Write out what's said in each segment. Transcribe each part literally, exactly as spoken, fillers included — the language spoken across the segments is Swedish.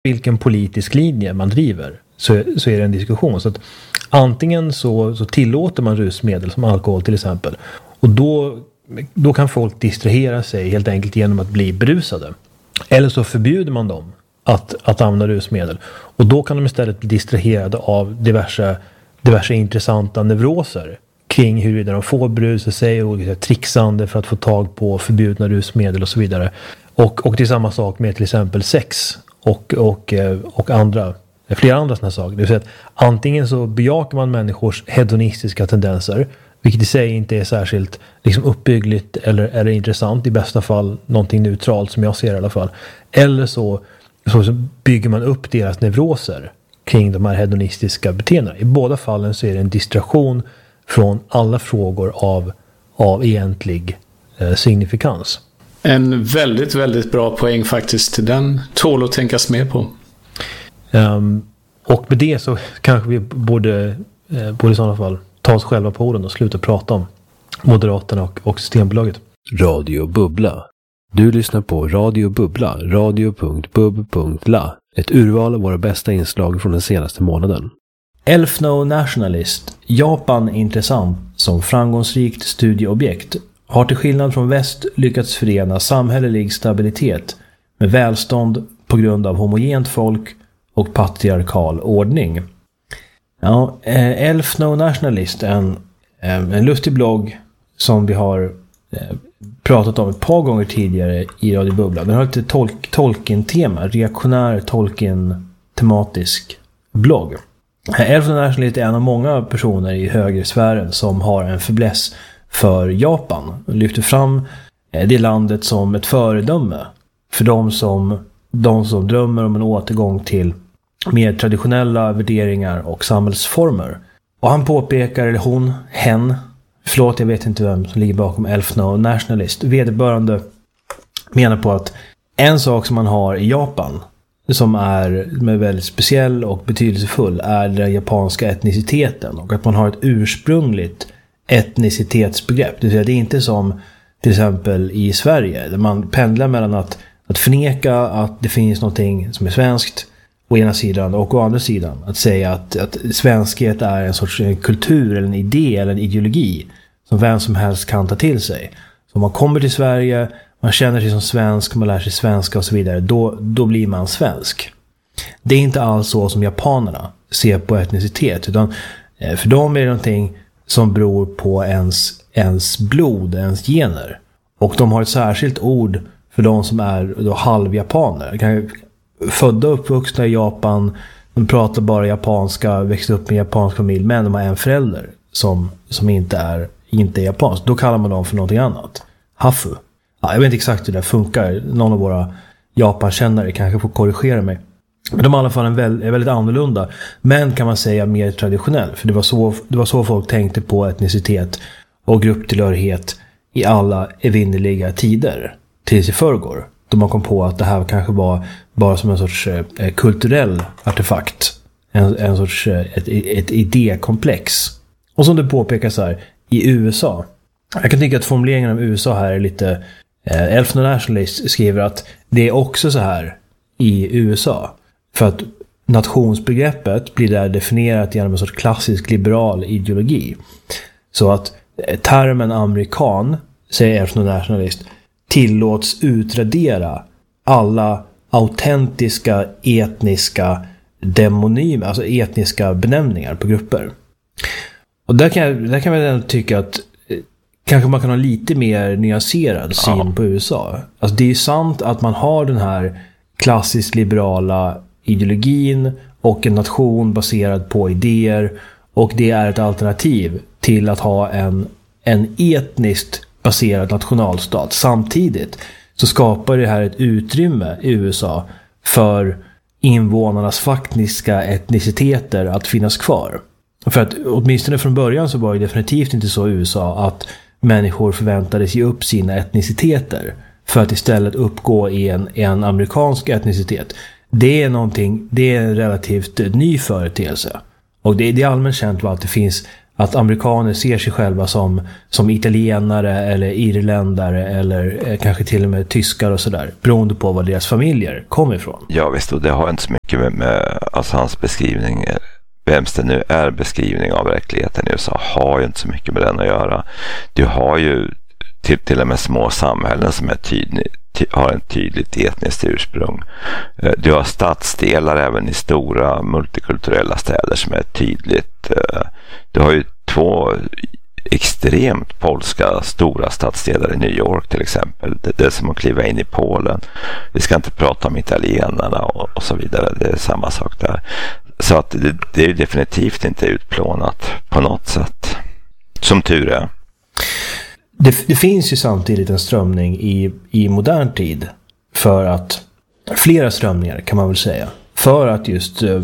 vilken politisk linje man driver, så, så är det en diskussion. Så att antingen så, så tillåter man rusmedel som alkohol till exempel, och då, då kan folk distrahera sig helt enkelt genom att bli berusade. Eller så förbjuder man dem att, att använda rusmedel, och då kan de istället bli distraherade av diverse, diverse intressanta neuroser kring huruvida de får berusa sig och olika trixande för att få tag på förbjudna rusmedel och så vidare. Och, och det är samma sak med till exempel sex och, och, och andra, flera andra sådana saker. Det vill säga att antingen så bejakar man människors hedonistiska tendenser, vilket i sig inte är särskilt liksom uppbyggligt eller, eller intressant, i bästa fall någonting neutralt som jag ser i alla fall. Eller så, så, så bygger man upp deras neuroser kring de här hedonistiska beteendena. I båda fallen så är det en distraktion från alla frågor av, av egentlig eh, signifikans. En väldigt, väldigt bra poäng faktiskt. Den tål att tänkas mer på. Um, och med det så kanske vi borde, eh, borde i sådana fall ta oss själva på orden och sluta prata om Moderaterna och, och Systembolaget. Radio Bubbla. Du lyssnar på Radio Bubbla, radio punkt bub punkt la. Ett urval av våra bästa inslag från den senaste månaden. Ethno Nationalist. Japan intressant som framgångsrikt studieobjekt. Har till skillnad från väst lyckats förena samhällelig stabilitet med välstånd på grund av homogent folk och patriarkal ordning. Ja, eh, Ethno Nationalist, en, eh, en lustig blogg som vi har eh, pratat om ett par gånger tidigare i Radio Bubbla. Den har ett tolk, Tolkien-tema, reaktionär Tolkien-tematisk blogg. Ethno Nationalist är en av många personer i högersfären som har en fäbless för Japan och lyfter fram det landet som ett föredöme för de som, de som drömmer om en återgång till mer traditionella värderingar och samhällsformer. Och han påpekar, eller hon, hen, förlåt jag vet inte vem som ligger bakom Ethno Nationalist, vederbörande menar på att en sak som man har i Japan som är med väldigt speciell och betydelsefull är den japanska etniciteten, och att man har ett ursprungligt etnicitetsbegrepp. Det vill säga, det är inte som till exempel i Sverige där man pendlar mellan att, att förneka att det finns någonting som är svenskt å ena sidan och å andra sidan att säga att, att svenskhet är en sorts en kultur eller en idé eller en ideologi som vem som helst kan ta till sig. Så om man kommer till Sverige, man känner sig som svensk, man lär sig svenska och så vidare, då, då blir man svensk. Det är inte alls så som japanerna ser på etnicitet, utan för dem är det någonting som beror på ens, ens blod, ens gener. Och de har ett särskilt ord för de som är då halvjapaner. Födda och uppvuxna i Japan, de pratar bara japanska, växte upp med japansk familj, men de har en förälder som, som inte är inte är japansk. Då kallar man dem för någonting annat. Hafu. Ja, jag vet inte exakt hur det funkar. Någon av våra Japankännare kanske får korrigera mig. Men de är i alla fall en väl, är väldigt annorlunda. Men kan man säga mer traditionell. För det var så, det var så folk tänkte på etnicitet och grupptillhörighet i alla evinnerliga tider. Tills i förrgår. Då man kom på att det här kanske var bara som en sorts eh, kulturell artefakt. En, en sorts eh, ett, ett idékomplex. Och som du påpekar så här, i U S A. Jag kan tycka att formuleringen om U S A här är lite... Eh, Ethno Nationalist skriver att det är också så här i U S A. För att nationsbegreppet blir där definierat genom en sorts klassisk liberal ideologi. Så att eh, termen amerikan, säger Ethno Nationalist, tillåts utradera alla autentiska etniska demonymer, alltså etniska benämningar på grupper. Och där kan jag, där kan jag tycka att eh, kanske man kan ha lite mer nyanserad syn ja. på U S A. Alltså det är ju sant att man har den här klassiskt liberala ideologin och en nation baserad på idéer, och det är ett alternativ till att ha en, en etniskt baserad nationalstat. Samtidigt så skapar det här ett utrymme i U S A för invånarnas faktiska etniciteter att finnas kvar. För att åtminstone från början så var det definitivt inte så i U S A att människor förväntades ge upp sina etniciteter för att istället uppgå i en, en amerikansk etnicitet. Det är någonting, det är en relativt ny företeelse. Och det, det är allmänt känt att det finns, att amerikaner ser sig själva som, som italienare eller irländare eller eh, kanske till och med tyskar och sådär, beroende på vad deras familjer kommer ifrån. Ja visst, och det har inte så mycket med, med alltså hans beskrivning, vems det nu är beskrivning av verkligheten i U S A, har ju inte så mycket med den att göra. Du har ju till, till och med små samhällen som är tydlig, ty, har en tydligt etniskt ursprung. Du har stadsdelar även i stora multikulturella städer som är tydligt. Du har ju två extremt polska stora stadsdelar i New York till exempel. Det, det är som att kliva in i Polen. Vi ska inte prata om italienarna och, och så vidare. Det är samma sak där. Så att det, det är ju definitivt inte utplånat på något sätt. Som tur är. Det, det finns ju samtidigt en strömning i, i modern tid för att, flera strömningar kan man väl säga, för att just eh,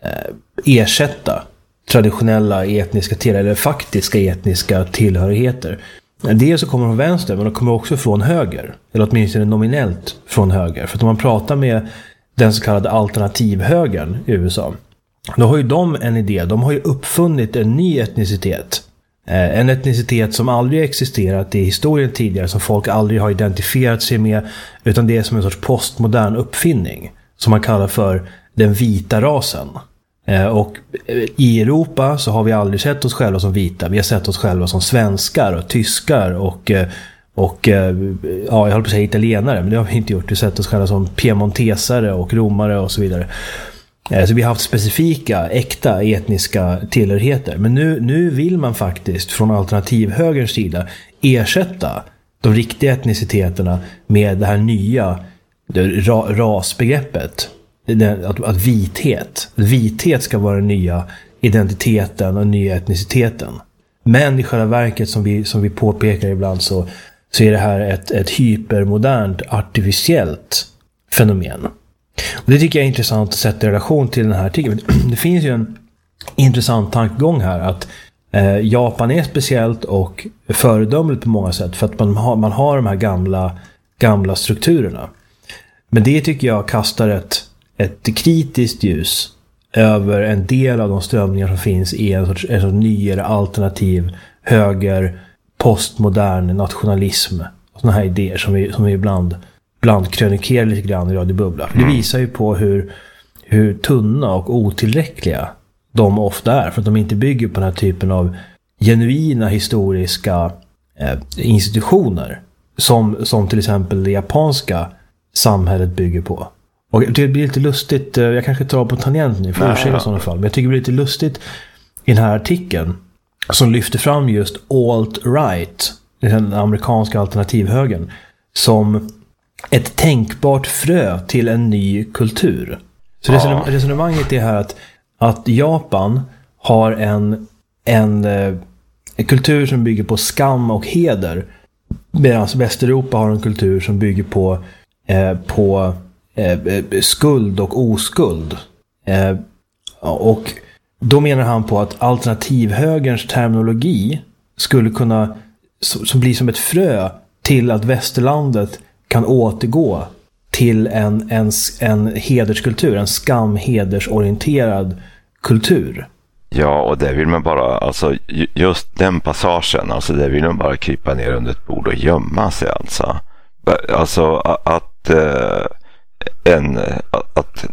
ersätta traditionella etniska till eller faktiska etniska tillhörigheter. Det så kommer från vänster, men det kommer också från höger, eller åtminstone nominellt från höger. För att om man pratar med den så kallade alternativhögern i U S A, då har ju de en idé. De har ju uppfunnit en ny etnicitet. En etnicitet som aldrig existerat i historien tidigare, som folk aldrig har identifierat sig med, utan det är som en sorts postmodern uppfinning som man kallar för den vita rasen. Och i Europa så har vi aldrig sett oss själva som vita. Vi har sett oss själva som svenskar och tyskar och, och ja, jag håller på att säga italienare, men det har vi inte gjort. Vi har sett oss själva som piemontesare och romare och så vidare. Så vi har haft specifika, äkta etniska tillhörigheter. Men nu, nu vill man faktiskt från alternativhögerns sida ersätta de riktiga etniciteterna med det här nya ra, rasbegreppet. Att, att vithet. Vithet ska vara den nya identiteten och nya etniciteten. Men i själva verket, som vi, som vi påpekar ibland, så, så är det här ett, ett hypermodernt, artificiellt fenomen. Och det tycker jag är intressant att sätta i relation till den här artikeln. Det finns ju en intressant tankegång här att eh, Japan är speciellt och föredömligt på många sätt för att man har, man har de här gamla, gamla strukturerna. Men det tycker jag kastar ett, ett kritiskt ljus över en del av de strömningar som finns i en sorts, en sorts nyare alternativ höger, postmodern nationalism och såna här idéer som vi, som vi ibland bland krönikerar lite grann i Radio Bubbla. För det visar ju på hur, hur tunna och otillräckliga de ofta är. För att de inte bygger på den här typen av genuina historiska eh, institutioner som, som till exempel det japanska samhället bygger på. Och det blir lite lustigt, eh, jag kanske tar på tangent nu för ursäkta i sådana fall, men jag tycker det blir lite lustigt i den här artikeln som lyfter fram just alt-right, den amerikanska alternativhögern, som ett tänkbart frö till en ny kultur. Så ja. Resonemanget är här att, att Japan har en, en, en kultur som bygger på skam och heder, medan Västeuropa har en kultur som bygger på, eh, på eh, skuld och oskuld. Eh, och då menar han på att alternativhögerns terminologi skulle kunna så, så bli som ett frö till att västerlandet kan återgå till en, en, en hederskultur, en skam-hedersorienterad kultur. Ja, och det vill man bara, alltså just den passagen, alltså det vill man bara krypa ner under ett bord och gömma sig alltså. Alltså att äh, en att, att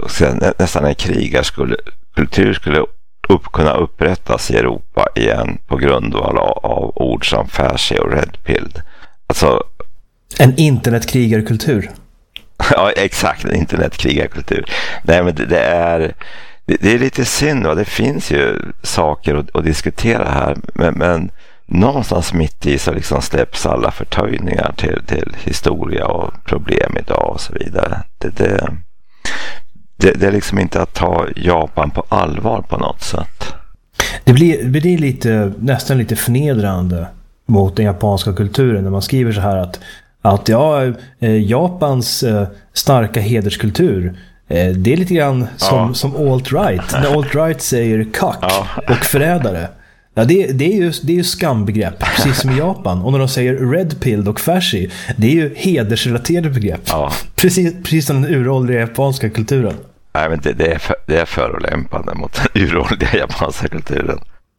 nästan en krigarkultur skulle upp, kunna upprättas i Europa igen på grundval av, av ord som Fasci och Red Pill. Alltså en internetkrigarkultur. Ja, exakt, en internetkrigarkultur. Nej, men det, det är det, det är lite synd, och det finns ju saker att, att diskutera här, men, men någonstans mitt i så liksom släpps alla förtöjningar till, till historia och problem idag och så vidare. Det, det, det, det är liksom inte att ta Japan på allvar på något sätt. Det blir, det blir lite, nästan lite förnedrande mot den japanska kulturen när man skriver så här att Att ja, Japans starka hederskultur, det är lite grann som, ja. som alt-right. När alt-right säger kack ja. och förrädare. Ja, det, det är ju det är ju skambegrepp, precis som i Japan. Och när de säger red pill och Fasci, det är ju hedersrelaterade begrepp. Ja. Precis, precis som den uråldriga japanska kulturen. Nej, men det, det, är för, det är förolämpande mot den uråldriga japanska kulturen.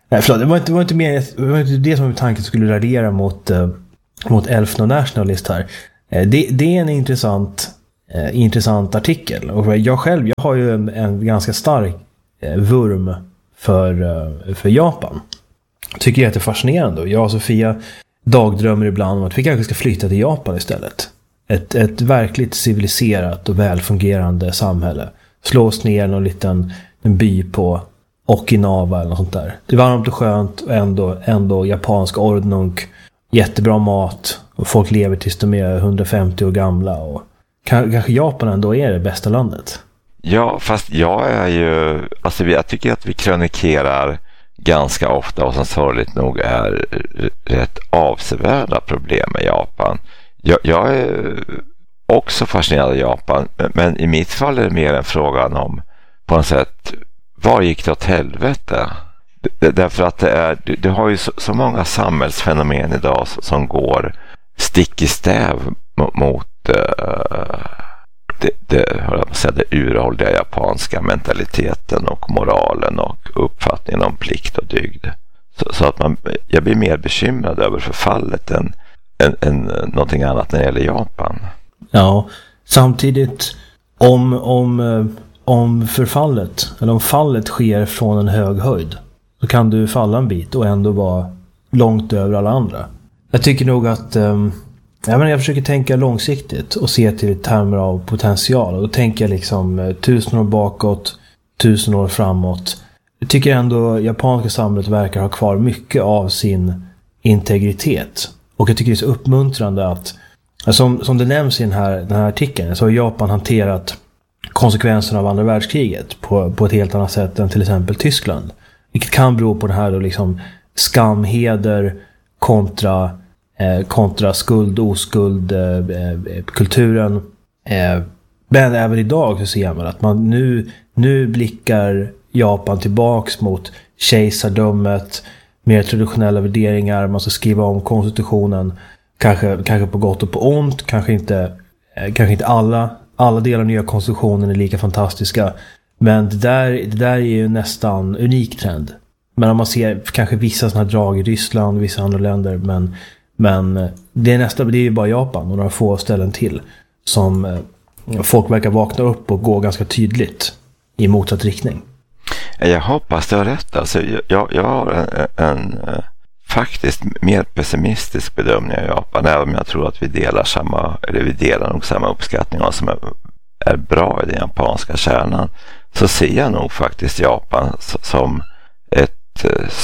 Nej, förlåt, det var inte, det var inte, mer, det var inte det som tanken skulle radera mot, uh, mot Elf No Nationalist här. Uh, det, det är en intressant, uh, intressant artikel. Och jag själv, jag har ju en, en ganska stark uh, vurm för, uh, för Japan. Tycker jag att det är fascinerande. Jag och Sofia dagdrömmer ibland om att vi kanske ska flytta till Japan istället. Ett, ett verkligt civiliserat och välfungerande samhälle. Slå oss ner någon liten en by på Okinawa eller något sånt där. Det är varmt och skönt och ändå, ändå japansk ordnung. Jättebra mat. Och folk lever tills de är hundrafemtio år gamla. Och kanske Japan ändå är det bästa landet. Ja, fast jag är ju... Alltså jag tycker att vi krönikerar ganska ofta och som sorgligt nog är rätt avsevärda problem med Japan. Jag, jag är också fascinerad av Japan, men i mitt fall är det mer en frågan om på något sätt, var gick det åt helvete? Därför att det är, du, du har ju så, så många samhällsfenomen idag som går stick i stäv mot, mot uh, det, det, hör jag säga, det uråldriga japanska mentaliteten och moralen och uppfattningen om plikt och dygd. Så, så att man, jag blir mer bekymrad över förfallet än, än, än någonting annat när det gäller Japan. Ja, samtidigt om, om, om förfallet eller om fallet sker från en hög höjd så kan du falla en bit och ändå vara långt över alla andra. Jag tycker nog att um, jag, menar, jag försöker tänka långsiktigt och se till termer av potential. Och då tänker jag liksom uh, tusen år bakåt, tusen år framåt. Jag tycker ändå japanska samhället verkar ha kvar mycket av sin integritet. Och jag tycker det är så uppmuntrande att som, som det nämns i den här, den här artikeln så har Japan hanterat konsekvenserna av andra världskriget på, på ett helt annat sätt än till exempel Tyskland. Vilket kan bero på den här då liksom skamheder kontra, eh, kontra skuld, oskuld, eh, kulturen. Eh, men även idag så ser man att man nu, nu blickar Japan tillbaks mot kejsardömet, mer traditionella värderingar, man ska skriva om konstitutionen. Kanske, kanske på gott och på ont, kanske inte, eh, kanske inte alla, alla delar av nya konstitutionen är lika fantastiska. Men det där, det där är ju nästan unik trend. Men om man ser kanske vissa sådana drag i Ryssland och vissa andra länder. Men, men det är nästan, det är ju bara Japan och några få ställen till. Som eh, folk verkar vakna upp och gå ganska tydligt i motsatt riktning. Jag hoppas du har rätt. Alltså, jag, jag har en... en faktiskt mer pessimistisk bedömning av Japan, även om jag tror att vi delar samma, eller vi delar nog samma uppskattning av som är, är bra i den japanska kärnan, så ser jag nog faktiskt Japan som ett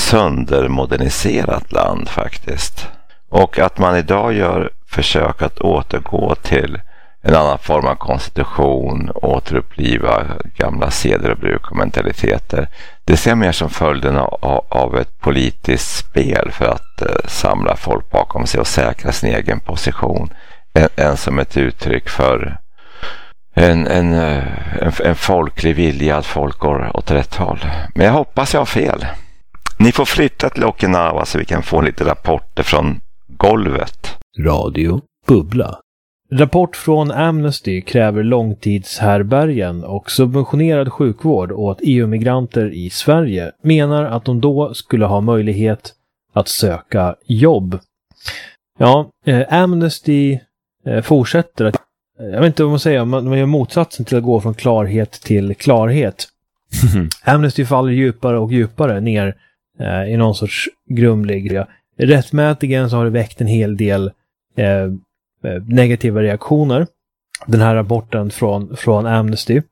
söndermoderniserat land faktiskt. Och att man idag gör försök att återgå till en annan form av konstitution, återuppliva gamla seder och bruk och mentaliteter. Det ser mer som följden av, av ett politiskt spel för att eh, samla folk bakom sig och säkra sin egen position än, än som ett uttryck för en, en, en, en folklig vilja att folk går åt rätt håll. Men jag hoppas jag har fel. Ni får flytta till Okinawa så vi kan få lite rapporter från golvet. Radio Bubbla. Rapport från Amnesty kräver långtidshärbergen och subventionerad sjukvård åt E U-migranter i Sverige, menar att de då skulle ha möjlighet att söka jobb. Ja, eh, Amnesty eh, fortsätter att, eh, jag vet inte vad man säger, man, man gör motsatsen till att gå från klarhet till klarhet. Amnesty faller djupare och djupare ner eh, i någon sorts grumlig. Ja. Rättmätigen så har det väckt en hel del eh, negativa reaktioner. Den här rapporten från, från Amnesty.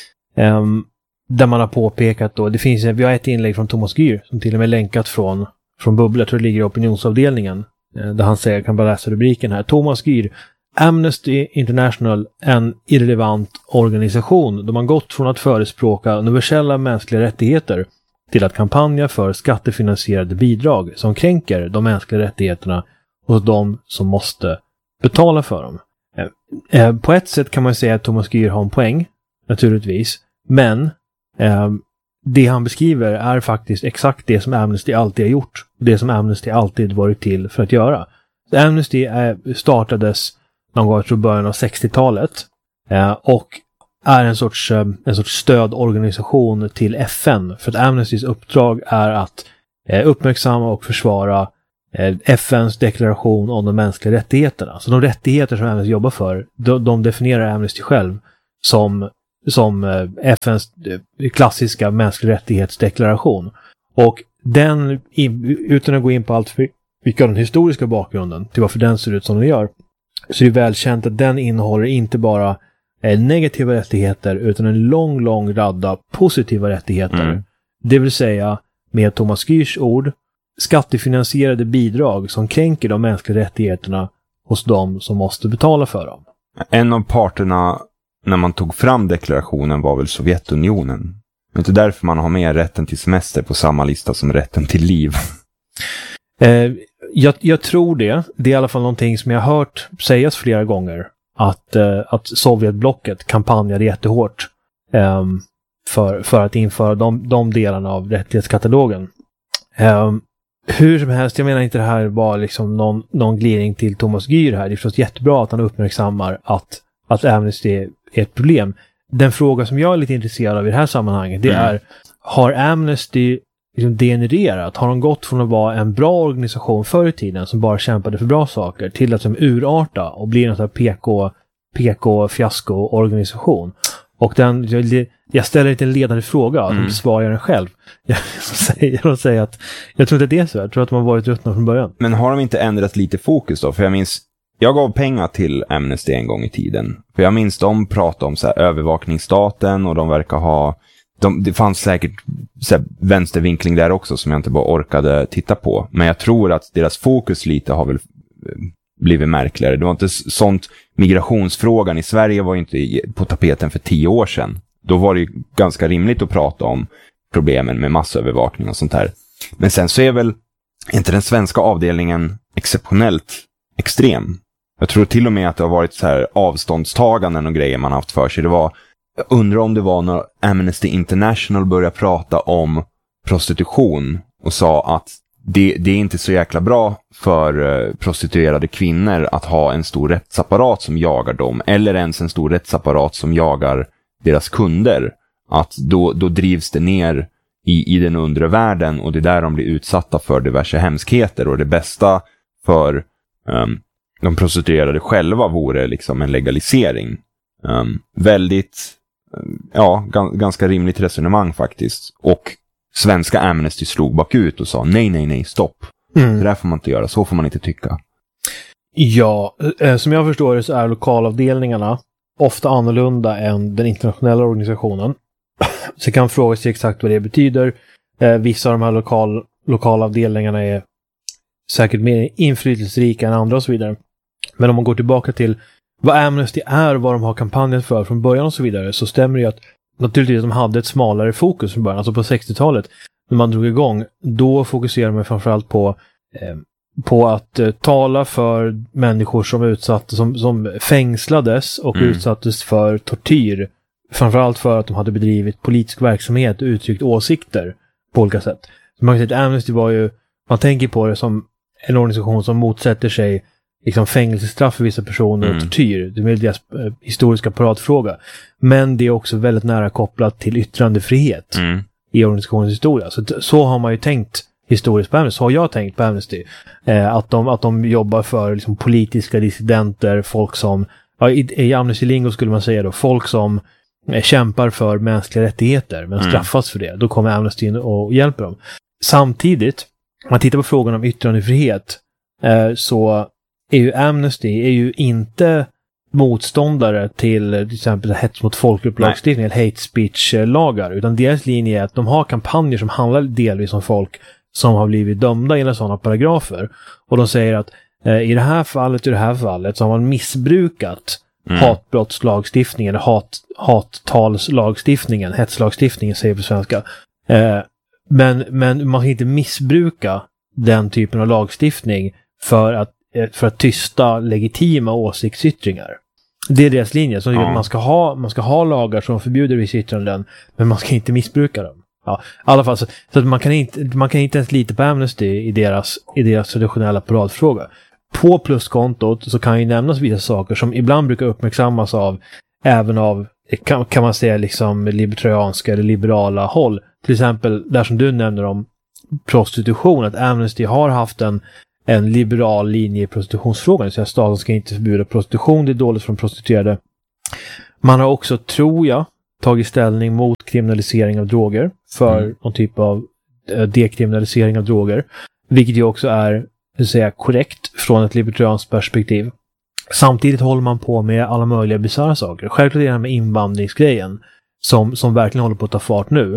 Um, där man har påpekat då, det finns, vi har ett inlägg från Thomas Gyr som till och med länkat från, från Bubbla, jag tror det ligger i opinionsavdelningen. Eh, där han säger, jag kan bara läsa rubriken här. Thomas Gyr, Amnesty International, en irrelevant organisation. De har gått från att förespråka universella mänskliga rättigheter till att kampanja för skattefinansierade bidrag som kränker de mänskliga rättigheterna hos de som måste betala för dem. Eh, på ett sätt kan man säga att Thomas Gyr har en poäng, naturligtvis. Men eh, det han beskriver är faktiskt exakt det som Amnesty alltid har gjort. Det som Amnesty alltid varit till för att göra. Så Amnesty eh, startades någon gång i början av sextiotalet. Eh, och är en sorts, eh, en sorts stödorganisation till F N. För att Amnestys uppdrag är att eh, uppmärksamma och försvara eh, F N:s deklaration om de mänskliga rättigheterna. Så de rättigheter som Amnesty jobbar för, de, de definierar Amnesty själv som, som eh, F N:s eh, klassiska mänskliga rättighetsdeklaration. Och den, utan att gå in på allt för mycket av den historiska bakgrunden till varför den ser ut som den gör, så är det välkänt att den innehåller inte bara eh, negativa rättigheter utan en lång, lång radda positiva rättigheter. Mm. Det vill säga, med Thomas Giertz ord, skattefinansierade bidrag som kränker de mänskliga rättigheterna hos dem som måste betala för dem. En av parterna när man tog fram deklarationen var väl Sovjetunionen. Det är inte därför man har med rätten till semester på samma lista som rätten till liv. Eh, jag, jag tror det. Det är i alla fall någonting som jag har hört sägas flera gånger. Att, eh, att Sovjetblocket kampanjade jättehårt eh, för, för att införa de, de delarna av rättighetskatalogen. Eh, hur som helst, jag menar inte det här var liksom någon, någon glidning till Thomas Giertz här. Det är förstås jättebra att han uppmärksammar att, att Amnesty är ett problem. Den fråga som jag är lite intresserad av i det här sammanhanget, det mm. är, har Amnesty liksom degenererat? Har de gått från att vara en bra organisation förr i tiden som bara kämpade för bra saker till att som urarta och bli en sån här P K, P K-fiasko-organisation? Och den, jag, jag ställer inte en ledande fråga, mm. att svarar den själv. Jag säger, jag säger att jag tror inte att det är så. Jag tror att de har varit ruttna från början. Men har de inte ändrat lite fokus då? För jag minns, jag gav pengar till Amnesty en gång i tiden. För jag minns de pratade om så här övervakningsstaten och de verkar ha, de, det fanns säkert så här vänstervinkling där också som jag inte bara orkade titta på. Men jag tror att deras fokus lite har väl blivit märkligare. Det var inte sånt, migrationsfrågan i Sverige var ju inte på tapeten för tio år sedan. Då var det ju ganska rimligt att prata om problemen med massövervakning och sånt här. Men sen så är väl inte den svenska avdelningen exceptionellt extrem. Jag tror till och med att det har varit så här avståndstaganden och grejer man haft för sig. Det var, jag undrar om det var när Amnesty International började prata om prostitution och sa att det, det är inte så jäkla bra för prostituerade kvinnor att ha en stor rättsapparat som jagar dem, eller ens en stor rättsapparat som jagar deras kunder. Att då, då drivs det ner i, i den undre världen och det är där de blir utsatta för diverse hemskheter. Och det bästa för um, de prostituerade själva vore liksom en legalisering. Um, väldigt, ja, g- ganska rimligt resonemang faktiskt. Och svenska Amnesty slog bakut och sa nej, nej, nej, stopp. Mm. Det där får man inte göra, så får man inte tycka. Ja, eh, som jag förstår det så är lokalavdelningarna ofta annorlunda än den internationella organisationen. Så jag kan fråga sig exakt vad det betyder. Eh, vissa av de här lokal, lokalavdelningarna är säkert mer inflytelserika än andra och så vidare. Men om man går tillbaka till vad Amnesty är och vad de har kampanjen för från början och så vidare, så stämmer det ju att naturligtvis att de hade ett smalare fokus från början. Alltså på sextiotalet när man drog igång, då fokuserade man framförallt på eh, på att eh, tala för människor som utsattes, som, som fängslades och mm. utsattes för tortyr. Framförallt för att de hade bedrivit politisk verksamhet och uttryckt åsikter på olika sätt. Så man kan säga att Amnesty var ju, man tänker på det som en organisation som motsätter sig liksom fängelsestraff för vissa personer mm. och tortyr. Det är deras eh, historiska paradfråga. Men det är också väldigt nära kopplat till yttrandefrihet mm. i organisationens historia. Så, så har man ju tänkt historiskt på Amnesty. Så har jag tänkt på Amnesty. Eh, att, de, att de jobbar för liksom, politiska dissidenter, folk som, ja, i, i Amnesty-lingo skulle man säga då, folk som eh, kämpar för mänskliga rättigheter men straffas mm. för det. Då kommer Amnesty in och hjälper dem. Samtidigt, om man tittar på frågan om yttrandefrihet eh, så är ju Amnesty är ju inte motståndare till till exempel hets mot folkgrupplagstiftning eller hate speech-lagar, utan deras linje är att de har kampanjer som handlar delvis om folk som har blivit dömda enligt sådana paragrafer. Och de säger att eh, i det här fallet, i det här fallet så har man missbrukat mm. hatbrottslagstiftningen, hat, hattalslagstiftningen, hetslagstiftningen säger på svenska. Eh, men, men man kan inte missbruka den typen av lagstiftning för att för att tysta legitima åsiktsyttringar. Det är deras linje. Så mm. man ska ha man ska ha lagar som förbjuder vissa yttranden, men man ska inte missbruka dem. Ja, i alla fall så, så att man kan inte man kan inte ens lita på Amnesty i deras i deras traditionella paradfråga. På pluskontot så kan ju nämnas vissa saker som ibland brukar uppmärksammas av även av kan, kan man säga liksom libertarianska eller liberala håll. Till exempel där som du nämner om prostitution, att Amnesty har haft en, en liberal linje i prostitutionsfrågan, så att staten ska inte förbjuda prostitution, det är dåligt för de prostituerade. Man har också, tror jag, tagit ställning mot kriminalisering av droger, för mm. någon typ av eh, dekriminalisering av droger, vilket ju också är, så att säga, korrekt från ett libertarianskt perspektiv. Samtidigt håller man på med alla möjliga bizarra saker. Självklart är det här med invandringsgrejen som, som verkligen håller på att ta fart nu.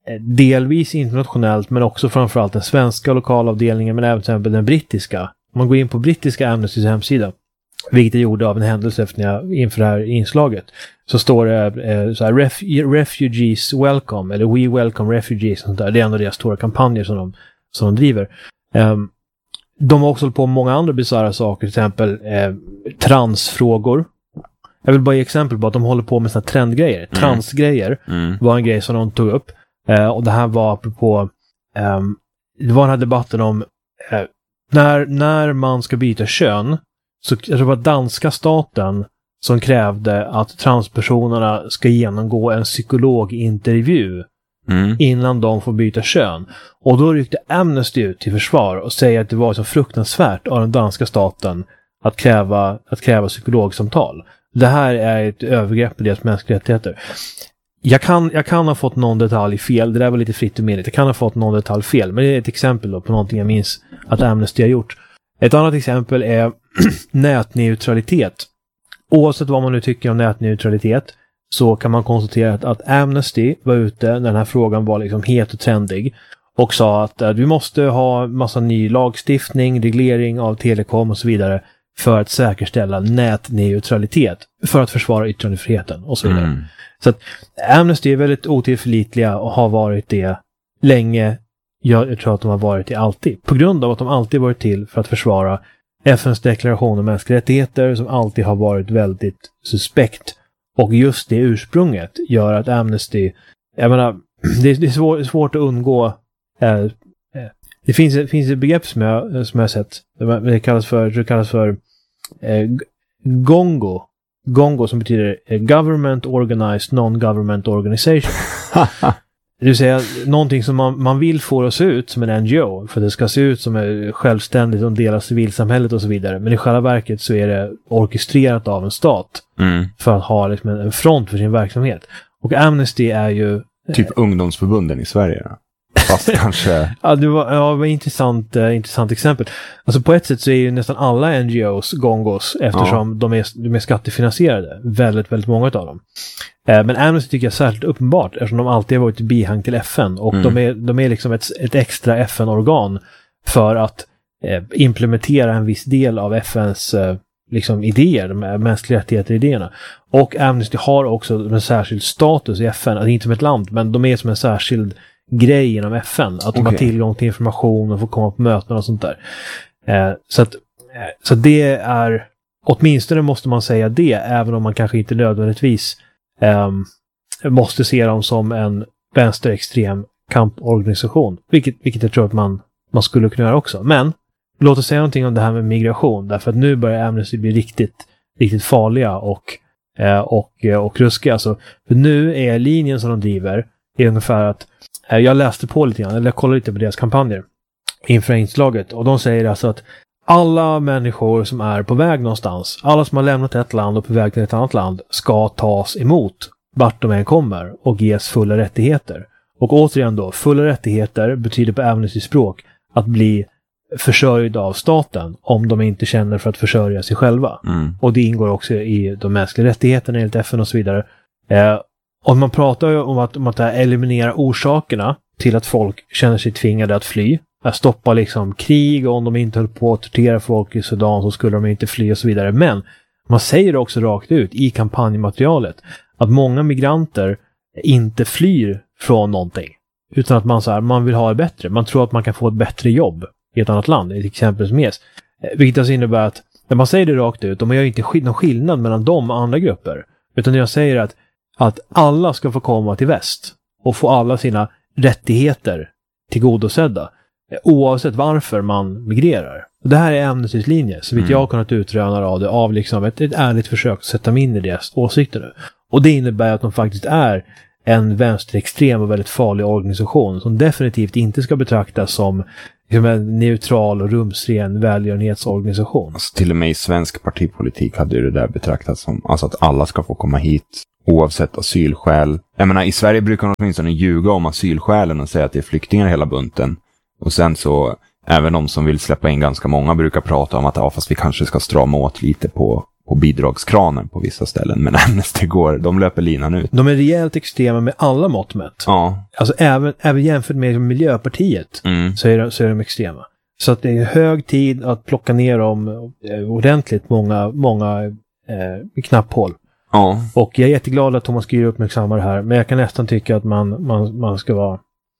Delvis internationellt, men också framförallt den svenska lokalavdelningen, men även till exempel den brittiska. Om man går in på brittiska Amnestys hemsida, vilket jag gjorde av en händelse efter när jag, inför det här inslaget, så står det eh, så här, Ref- Refugees welcome, eller We welcome refugees och sånt där. Det är en av deras stora kampanjer som de, som de driver. Um, de har också hållit på med många andra bizarra saker, till exempel eh, transfrågor. Jag vill bara ge exempel på att de håller på med såna trendgrejer. Mm. Transgrejer mm. var en grej som de tog upp. Eh, och det här var apropå eh, det var den här debatten om eh, när, när man ska byta kön, så jag tror det var danska staten som krävde att transpersonerna ska genomgå en psykologintervju mm. innan de får byta kön. Och då ryckte Amnesty ut till försvar och säger att det var så fruktansvärt av den danska staten att kräva, att kräva psykologsamtal. Det här är ett övergrepp i deras mänskliga rättigheter. Jag kan, jag kan ha fått någon detalj fel. Det där var lite fritt och minnet. Jag kan ha fått någon detalj fel. Men det är ett exempel då på någonting jag minns att Amnesty har gjort. Ett annat exempel är nätneutralitet. Oavsett vad man nu tycker om nätneutralitet, så kan man konstatera att, att Amnesty var ute när den här frågan var liksom het och trendig och sa att uh, vi måste ha massa ny lagstiftning, reglering av telekom och så vidare för att säkerställa nätneutralitet, för att försvara yttrandefriheten och så vidare. Mm. Så att Amnesty är väldigt otillförlitliga och har varit det länge. Jag, jag tror att de har varit det alltid. På grund av att de alltid varit till för att försvara F N:s deklaration om mänskliga rättigheter, som alltid har varit väldigt suspekt. Och just det ursprunget gör att Amnesty, jag menar, det är, det är svår, svårt att undgå. Eh, det finns, det finns ett begrepp som jag, som jag har sett. Det kallas för, det kallas för eh, GONGO. GONGO som betyder Government Organized Non-Government Organization. Det vill säga någonting som man, man vill få att se ut som en N G O, för det ska se ut som är självständigt och en del av civilsamhället och så vidare. Men i själva verket så är det orkestrerat av en stat mm. för att ha liksom en front för sin verksamhet. Och Amnesty är ju... Typ eh, ungdomsförbunden i Sverige då? Fast kanske... ja, det var, ja, det var ett intressant, uh, intressant exempel. Alltså på ett sätt så är ju nästan alla N G Os gongos, eftersom ja. de, är, de är skattefinansierade. Väldigt, väldigt många av dem. Uh, men Amnesty tycker jag är särskilt uppenbart, eftersom de alltid har varit i bihang till F N. Och mm. de, är, de är liksom ett, ett extra F N-organ för att uh, implementera en viss del av F N:s uh, liksom idéer, de här mänskliga rättigheter-idéerna. Och Amnesty har också en särskild status i F N, alltså inte som ett land, men de är som en särskild grej inom F N, att de okay. har tillgång till information och får komma på möten och sånt där. Eh, så att, eh, så det är, åtminstone måste man säga det, även om man kanske inte nödvändigtvis eh, måste se dem som en vänsterextrem kamporganisation, vilket, vilket jag tror att man, man skulle kunna göra också. Men låt oss säga någonting om det här med migration, därför att nu börjar Amnesty bli riktigt, riktigt farliga och, eh, och, och ruskiga. Alltså, för nu är linjen som de driver är ungefär att jag läste på lite grann, eller jag kollade lite på deras kampanjer inför inslaget, och de säger alltså att alla människor som är på väg någonstans, alla som har lämnat ett land och på väg till ett annat land, ska tas emot vart de än kommer och ges fulla rättigheter. Och återigen då, fulla rättigheter betyder på Amnesty-språk att bli försörjd av staten om de inte känner för att försörja sig själva. Mm. Och det ingår också i de mänskliga rättigheterna enligt F N och så vidare. Eh, Och man pratar ju om att, om att eliminera orsakerna till att folk känner sig tvingade att fly. Att stoppa liksom krig, och om de inte höll på att tortera folk i Sudan så skulle de inte fly och så vidare. Men man säger också rakt ut i kampanjmaterialet att många migranter inte flyr från någonting. Utan att man, så här, man vill ha det bättre. Man tror att man kan få ett bättre jobb i ett annat land, ett exempel som ges. Vilket alltså innebär att när man säger det rakt ut, de gör inte någon skillnad mellan dem och andra grupper. Utan jag säger att att alla ska få komma till väst och få alla sina rättigheter tillgodosedda, oavsett varför man migrerar. Och det här är Amnestys linje, så vitt mm. jag har kunnat utröna av det, av liksom ett, ett ärligt försök att sätta mig in i deras åsikter nu. Och det innebär att de faktiskt är en vänsterextrem och väldigt farlig organisation som definitivt inte ska betraktas som en neutral och rumsren välgörenhetsorganisation. Alltså, till och med i svensk partipolitik hade ju det där betraktats som alltså att alla ska få komma hit oavsett asylskäl. Jag menar, i Sverige brukar man åtminstone ljuga om asylskälen och säga att det är flyktingar hela bunten. Och sen så, även de som vill släppa in ganska många brukar prata om att ja, fast vi kanske ska strama åt lite på, på bidragskranen på vissa ställen. Men Amnesty går, de löper linan ut. De är rejält extrema med alla mått mätt. Ja. Alltså även, även jämfört med Miljöpartiet mm. så, är de, så är de extrema. Så att det är hög tid att plocka ner dem ordentligt många, många eh, knapphål. Ja. Och jag är jätteglad att Thomas Gür uppmärksammar det här. Men jag kan nästan tycka att man, man, man ska vara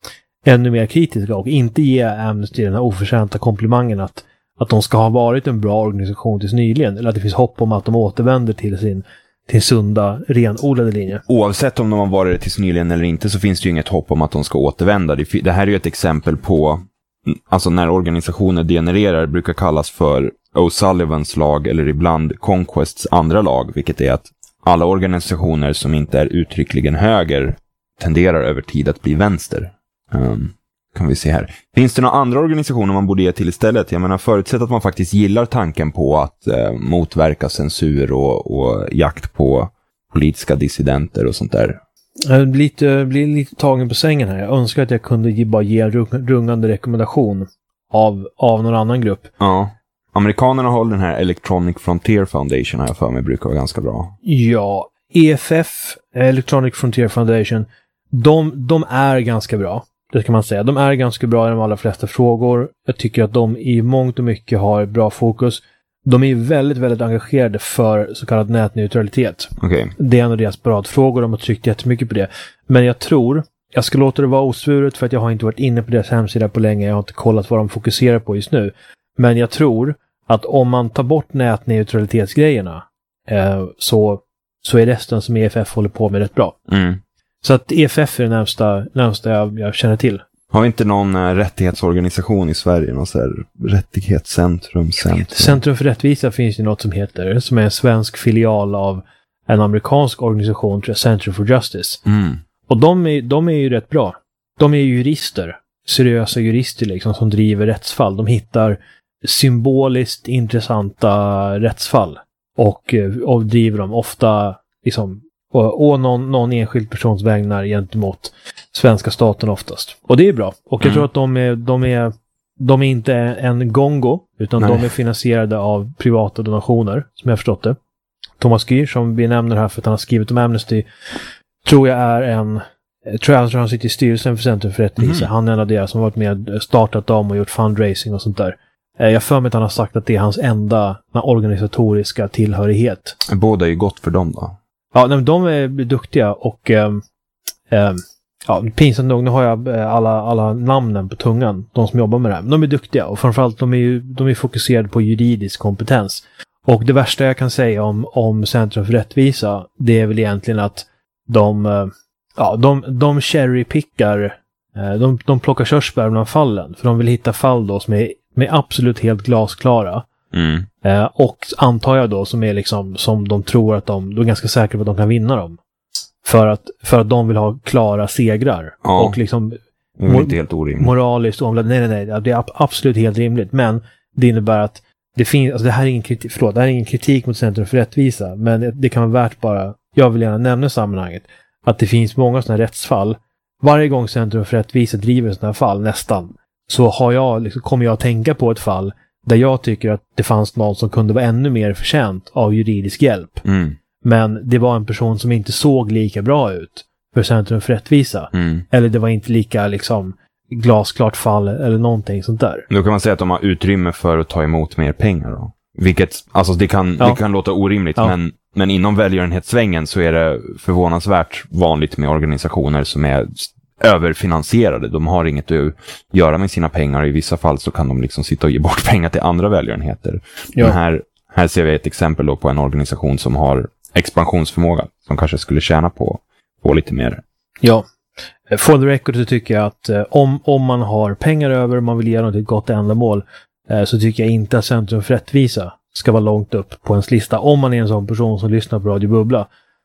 ännu mer kritiska och inte ge Amnesty den här oförtjänta komplimangen att, att de ska ha varit en bra organisation tills nyligen. Eller att det finns hopp om att de återvänder till sin till sunda, renodlade linje. Oavsett om de har varit det tills nyligen eller inte så finns det ju inget hopp om att de ska återvända. Det, det här är ju ett exempel på alltså när organisationer degenererar brukar kallas för O'Sullivans lag eller ibland Conquests andra lag, vilket är att alla organisationer som inte är uttryckligen höger tenderar över tid att bli vänster. Um, kan vi se här. Finns det några andra organisationer man borde ge till istället? Jag menar, förutsatt att man faktiskt gillar tanken på att uh, motverka censur och, och jakt på politiska dissidenter och sånt där. Jag blir lite, blir lite tagen på sängen här. Jag önskar att jag kunde ge, bara ge en rungande rekommendation av, av någon annan grupp. Ja. Amerikanerna har den här Electronic Frontier Foundation här för mig brukar vara ganska bra. Ja, E F F, Electronic Frontier Foundation, de, de är ganska bra. Det kan man säga. De är ganska bra i de allra flesta frågor. Jag tycker att de i mångt och mycket har bra fokus. De är väldigt, väldigt engagerade för så kallad nätneutralitet. Okay. Det är en av deras paradfrågor. De har tryckt jättemycket på det. Men jag tror, jag ska låta det vara osvuret för att jag har inte varit inne på deras hemsida på länge. Jag har inte kollat vad de fokuserar på just nu. Men jag tror att om man tar bort nätneutralitetsgrejerna eh, så, så är resten som E F F håller på med rätt bra. Mm. Så att E F F är det närmsta, närmsta jag, jag känner till. Har vi inte någon äh, rättighetsorganisation i Sverige? Någon så här rättighetscentrum? Centrum. Centrum för rättvisa finns det något som heter, som är en svensk filial av en amerikansk organisation, tror jag, Center for Justice. Mm. Och de är, de är ju rätt bra. De är jurister, seriösa jurister liksom, som driver rättsfall. De hittar symboliskt intressanta rättsfall och, och driver dem ofta liksom, och, och någon, någon enskild persons vägnar gentemot svenska staten oftast. Och det är bra. Och jag mm. tror att de är, de är de är inte en gongo, utan Nej. de är finansierade av privata donationer, som jag har förstått det. Thomas Gür, som vi nämner här för att han har skrivit om Amnesty, tror jag är en tror jag att han sitter i styrelsen för Centrum för rättvisa. Mm. Han är en av deras som varit med startat dem och gjort fundraising och sånt där. Jag för mig att han har sagt att det är hans enda organisatoriska tillhörighet. Båda är ju gott för dem då. Ja, men de är duktiga och ähm, ähm, ja, pinsamt nog, nu har jag alla, alla namnen på tungan, de som jobbar med det här. Men de är duktiga och framförallt de är ju de är fokuserade på juridisk kompetens. Och det värsta jag kan säga om, om Centrum för rättvisa, det är väl egentligen att de, ja, de, de cherrypickar, de, de plockar körsbär bland fallen. För de vill hitta fall då som är, som är absolut helt glasklara. Mm. Eh, och antar jag då som är liksom som de tror att de, de är ganska säkra på att de kan vinna dem. För att, för att de vill ha klara segrar. Ja. Och liksom det är inte helt orimligt. Moraliskt omlad. Nej, nej, nej. Det är absolut helt rimligt. Men det innebär att det finns, alltså det här är ingen kritik, förlåt, det här är ingen kritik mot Centrum för rättvisa. Men det, det kan vara värt bara, jag vill gärna nämna sammanhanget, att det finns många sådana rättsfall. Varje gång Centrum för rättvisa driver sådana här fall, nästan, så har jag, liksom, kommer jag att tänka på ett fall där jag tycker att det fanns någon som kunde vara ännu mer förtjänt av juridisk hjälp. Mm. Men det var en person som inte såg lika bra ut för Centrum för rättvisa. Mm. Eller det var inte lika liksom glasklart fall eller någonting sånt där. Då kan man säga att de har utrymme för att ta emot mer pengar då. Vilket, alltså det kan, ja. det kan låta orimligt, ja. men, men inom välgörenhetssvängen så är det förvånansvärt vanligt med organisationer som är överfinansierade. De har inget att göra med sina pengar. I vissa fall så kan de liksom sitta och ge bort pengar till andra välgörenheter. Ja. Men här, här ser vi ett exempel då på en organisation som har expansionsförmåga, som kanske skulle tjäna på, på lite mer. Ja. For the record så tycker jag att eh, om, om man har pengar över och man vill ge något ett gott ändamål, eh, så tycker jag inte att Centrum för rättvisa ska vara långt upp på ens lista. Om man är en sån person som lyssnar på Radio Bubbla.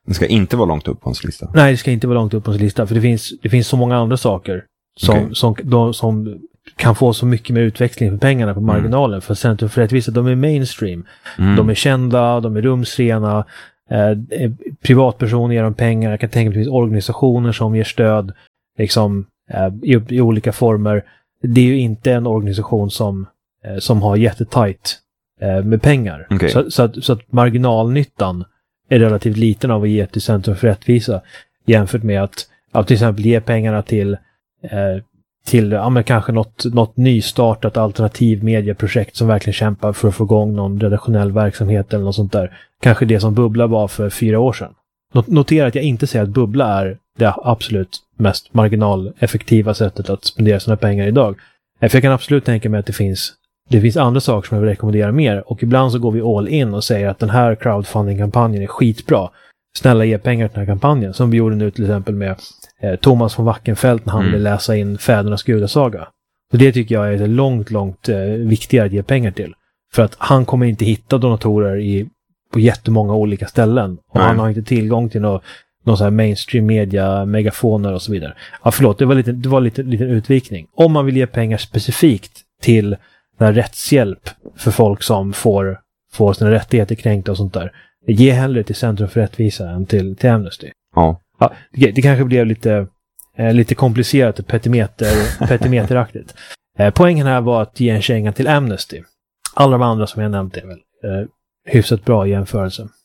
Det ska inte vara långt upp på ens lista. Nej, det ska inte vara långt upp på ens lista. För det finns, det finns så många andra saker som, Okay. som, de, som kan få så mycket mer utväxling för pengarna på marginalen. Mm. För Centrum för rättvisa, de är mainstream. Mm. De är kända, de är rumsrena. Eh, privatpersoner ger dem pengar. Jag kan tänka mig att det finns organisationer som ger stöd liksom, eh, i, i olika former. Det är ju inte en organisation som, eh, som har jättetajt eh, med pengar. Okay. Så, så, att, så att marginalnyttan är relativt liten av att ge till Centrum för rättvisa jämfört med att, att till exempel ge pengarna till eh, till ja, men kanske något, något nystartat alternativmedieprojekt som verkligen kämpar för att få igång någon redaktionell verksamhet eller något sånt där. Kanske det som Bubbla var för fyra år sedan. Notera att jag inte säger att Bubbla är det absolut mest marginaleffektiva sättet att spendera sina pengar idag. För jag kan absolut tänka mig att det finns, det finns andra saker som jag vill rekommendera mer. Och ibland så går vi all in och säger att den här crowdfunding-kampanjen är skitbra. Snälla ge pengar till den här kampanjen. Som vi gjorde nu till exempel med eh, Thomas von Wackenfeldt när han mm. ville läsa in Fädernas gudasaga. Och det tycker jag är långt, långt eh, viktigare att ge pengar till. För att han kommer inte hitta donatorer i, på jättemånga olika ställen. Och mm. han har inte tillgång till någon, någon sån här mainstream media, megafoner och så vidare. Ja, förlåt, det var lite, det var lite, liten utvikning. Om man vill ge pengar specifikt till den här rättshjälp för folk som får, får sina rättigheter kränkta och sånt där. Ge hellre till Centrum för rättvisa än till, till Amnesty. Ja. Ja, det, det kanske blev lite, eh, lite komplicerat och petimeter, petimeteraktigt. Eh, poängen här var att ge en känga till Amnesty. Alla de andra som jag nämnt är väl eh, hyfsat bra i jämförelse.